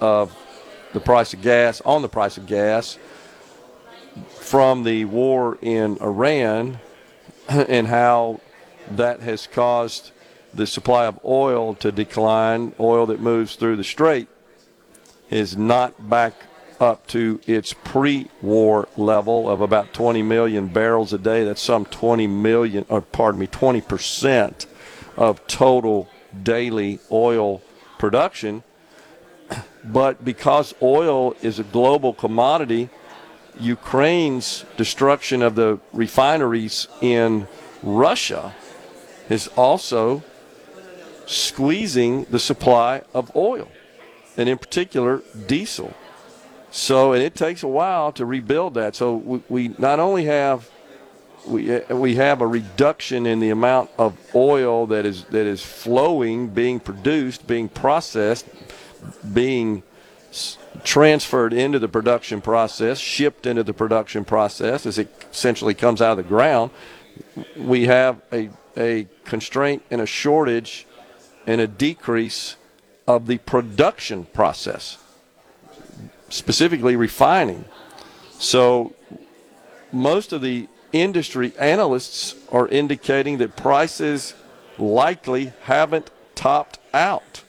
of the price of gas, from the war in Iran and how that has caused the supply of oil to decline. Oil that moves through the strait is not back up to its pre-war level of about 20 million barrels a day. That's some 20% of total daily oil production. But because oil is a global commodity, Ukraine's destruction of the refineries in Russia is also squeezing the supply of oil, and in particular diesel. So, and it takes a while to rebuild that. So we not only have we have a reduction in the amount of oil that is flowing, being produced, being processed, being transferred into the production process, shipped into the production process as it essentially comes out of the ground. We have a constraint and a shortage and a decrease of the production process, specifically refining. So most of the industry analysts are indicating that prices likely haven't topped out.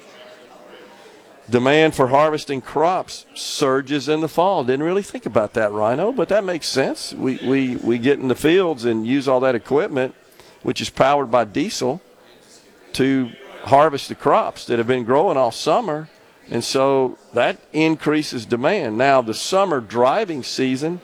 Demand for harvesting crops surges in the fall. Didn't really think about that, Rhino, but that makes sense. We get in the fields and use all that equipment, which is powered by diesel, to harvest the crops that have been growing all summer, and so that increases demand. Now, the summer driving season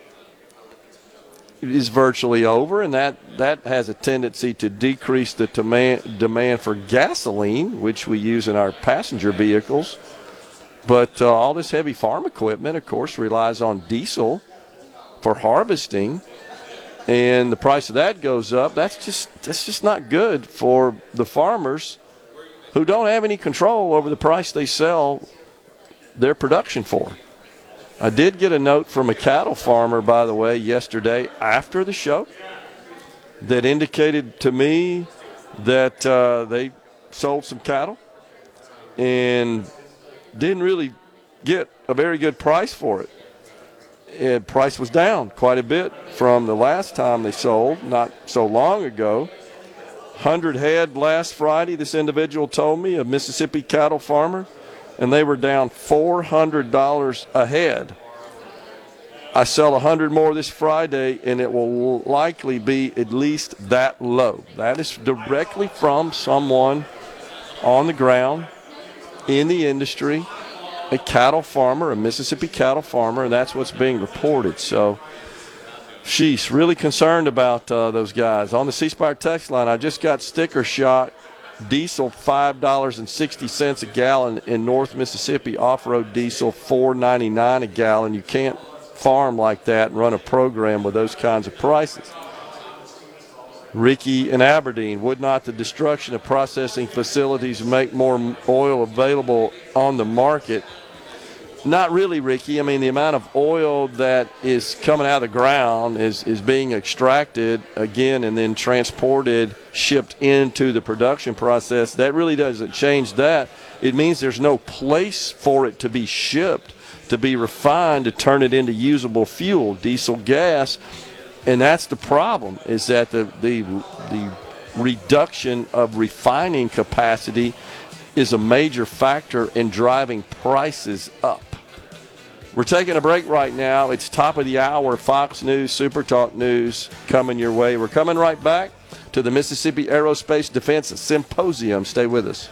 is virtually over, and that has a tendency to decrease the demand for gasoline, which we use in our passenger vehicles. But all this heavy farm equipment, of course, relies on diesel for harvesting, and the price of that goes up. That's just not good for the farmers who don't have any control over the price they sell their production for. I did get a note from a cattle farmer, by the way, yesterday after the show that indicated to me that they sold some cattle and didn't really get a very good price for it. And price was down quite a bit from the last time they sold, not so long ago. 100 head last Friday, this individual told me, a Mississippi cattle farmer, and they were down $400 a head. I sell 100 more this Friday, and it will likely be at least that low. That is directly from someone on the ground in the industry, a cattle farmer, a Mississippi cattle farmer, and that's what's being reported. So she's really concerned about those guys. On the C Spire text line, I just got sticker shot. Diesel $5.60 a gallon in North Mississippi. Off-road diesel $4.99 a gallon. You can't farm like that and run a program with those kinds of prices. Ricky in Aberdeen, would not the destruction of processing facilities make more oil available on the market? Not really, Ricky. I mean, the amount of oil that is coming out of the ground is being extracted again and then transported, shipped into the production process. That really doesn't change that. It means there's no place for it to be shipped, to be refined, to turn it into usable fuel, diesel gas. And that's the problem, is that the reduction of refining capacity is a major factor in driving prices up. We're taking a break right now. It's top of the hour, Fox News, Super Talk News coming your way. We're coming right back to the Mississippi Aerospace Defense Symposium. Stay with us.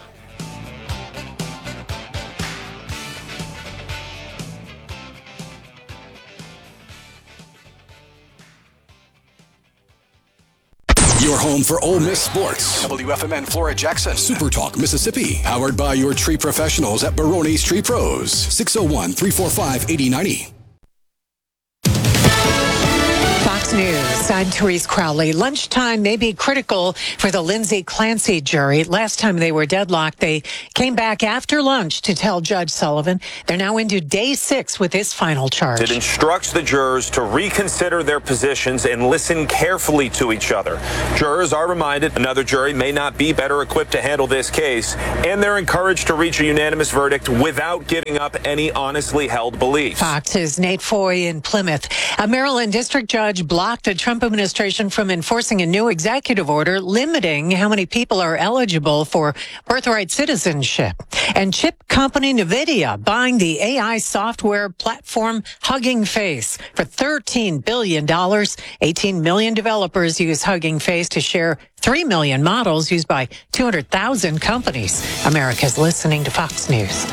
Your home for Ole Miss sports. WFMN Flora Jackson. Super Talk Mississippi. Powered by your tree professionals at Barone's Tree Pros. 601-345-8090. Fox News. I'm Therese Crowley. Lunchtime may be critical for the Lindsay Clancy jury. Last time they were deadlocked, they came back after lunch to tell Judge Sullivan they're now into day 6 with this final charge. It instructs the jurors to reconsider their positions and listen carefully to each other. Jurors are reminded another jury may not be better equipped to handle this case, and they're encouraged to reach a unanimous verdict without giving up any honestly held beliefs. Fox's Nate Foy in Plymouth. A Maryland district judge blocked the Trump administration from enforcing a new executive order limiting how many people are eligible for birthright citizenship. And chip company NVIDIA buying the AI software platform Hugging Face for $13 billion. 18 million developers use Hugging Face to share 3 million models used by 200,000 companies. America's listening to Fox News.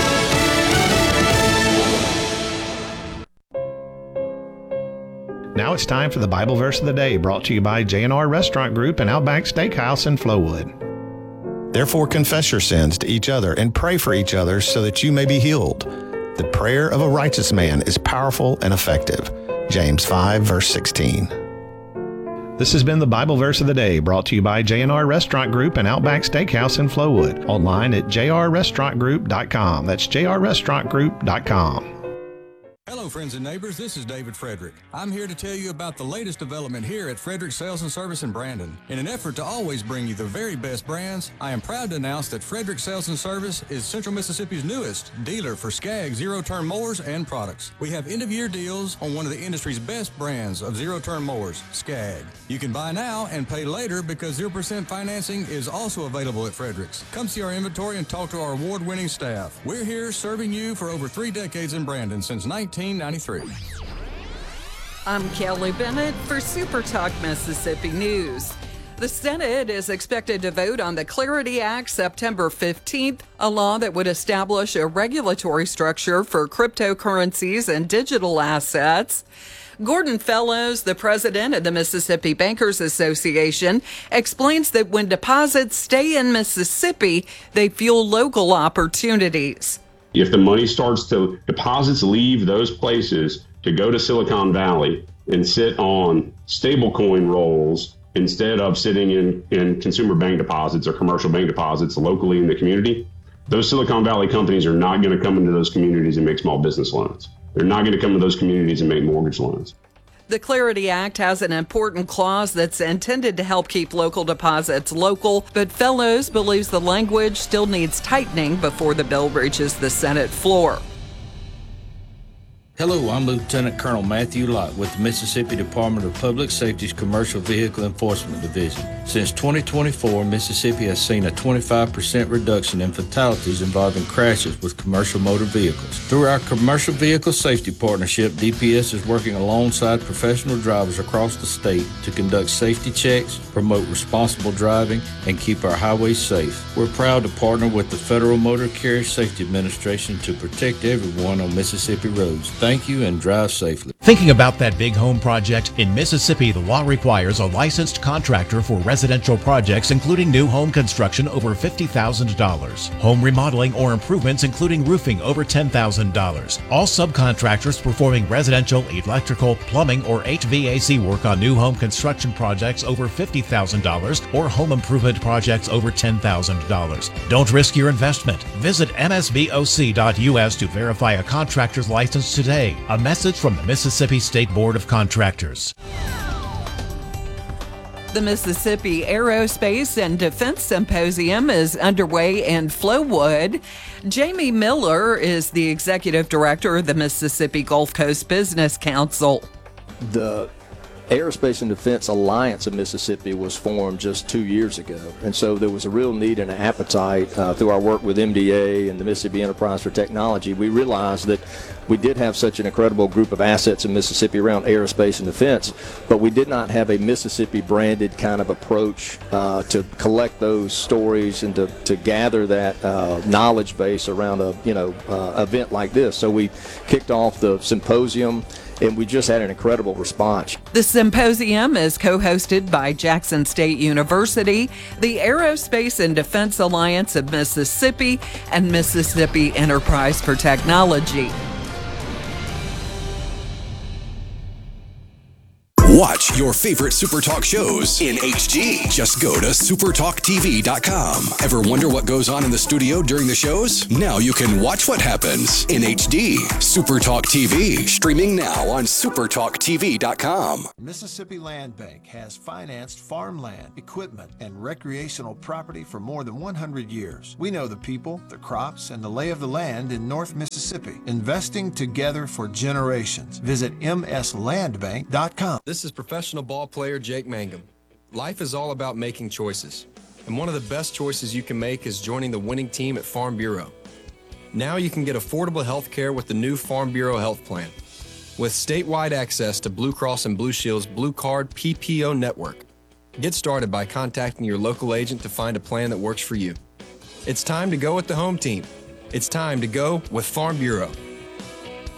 Now it's time for the Bible verse of the day, brought to you by J&R Restaurant Group and Outback Steakhouse in Flowood. Therefore confess your sins to each other and pray for each other so that you may be healed. The prayer of a righteous man is powerful and effective. James 5, verse 16. This has been the Bible verse of the day, brought to you by J&R Restaurant Group and Outback Steakhouse in Flowood. Online at jrrestaurantgroup.com. That's jrrestaurantgroup.com. Hello, friends and neighbors. This is David Frederick. I'm here to tell you about the latest development here at Frederick Sales and Service in Brandon. In an effort to always bring you the very best brands, I am proud to announce that Frederick Sales and Service is Central Mississippi's newest dealer for Skag zero-turn mowers and products. We have end-of-year deals on one of the industry's best brands of zero-turn mowers, Skag. You can buy now and pay later because 0% financing is also available at Frederick's. Come see our inventory and talk to our award-winning staff. We're here serving you for over 3 decades in Brandon since 1993. I'm Kelly Bennett for Super Talk Mississippi News. The Senate is expected to vote on the Clarity Act September 15th, a law that would establish a regulatory structure for cryptocurrencies and digital assets. Gordon Fellows, the president of the Mississippi Bankers Association, explains that when deposits stay in Mississippi, they fuel local opportunities. If the money starts to, deposits leave those places to go to Silicon Valley and sit on stablecoin rolls instead of sitting in consumer bank deposits or commercial bank deposits locally in the community, those Silicon Valley companies are not going to come into those communities and make small business loans. They're not going to come to those communities and make mortgage loans. The Clarity Act has an important clause that's intended to help keep local deposits local, but Fellows believes the language still needs tightening before the bill reaches the Senate floor. Hello, I'm Lieutenant Colonel Matthew Lott with the Mississippi Department of Public Safety's Commercial Vehicle Enforcement Division. Since 2024, Mississippi has seen a 25% reduction in fatalities involving crashes with commercial motor vehicles. Through our Commercial Vehicle Safety Partnership, DPS is working alongside professional drivers across the state to conduct safety checks, promote responsible driving, and keep our highways safe. We're proud to partner with the Federal Motor Carrier Safety Administration to protect everyone on Mississippi roads. Thank you and drive safely. Thinking about that big home project? In Mississippi, the law requires a licensed contractor for residential projects, including new home construction over $50,000. Home remodeling or improvements, including roofing, over $10,000. All subcontractors performing residential, electrical, plumbing, or HVAC work on new home construction projects over $50,000 or home improvement projects over $10,000. Don't risk your investment. Visit msboc.us to verify a contractor's license today. A message from the Mississippi State Board of Contractors. The Mississippi Aerospace and Defense Symposium is underway in Flowood. Jamie Miller is the executive director of the Mississippi Gulf Coast Business Council. The Aerospace and Defense Alliance of Mississippi was formed just 2 years ago, and so there was a real need and an appetite through our work with MDA and the Mississippi Enterprise for Technology. We realized that we did have such an incredible group of assets in Mississippi around aerospace and defense, but we did not have a Mississippi branded kind of approach to collect those stories and to gather that knowledge base around a event like this. So we kicked off the symposium, and we just had an incredible response. The symposium is co-hosted by Jackson State University, the Aerospace and Defense Alliance of Mississippi, and Mississippi Enterprise for Technology. Watch your favorite SuperTalk shows in HD. Just go to supertalktv.com. Ever wonder what goes on in the studio during the shows? Now you can watch what happens in HD. SuperTalk TV, streaming now on supertalktv.com. Mississippi Land Bank has financed farmland, equipment, and recreational property for more than 100 years. We know the people, the crops, and the lay of the land in North Mississippi, investing together for generations. Visit mslandbank.com. This is professional ball player Jake Mangum. Life is all about making choices, and one of the best choices you can make is joining the winning team at Farm Bureau. Now you can get affordable health care with the new Farm Bureau Health Plan, with statewide access to Blue Cross and Blue Shield's Blue Card PPO network. Get started by contacting your local agent to find a plan that works for you. It's time to go with the home team. It's time to go with Farm Bureau.